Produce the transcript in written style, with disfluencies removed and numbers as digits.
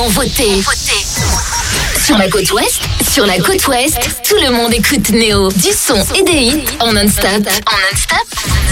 voter. Sur la côte ouest, tout le monde écoute Néo. Du son et des hits en non-stop.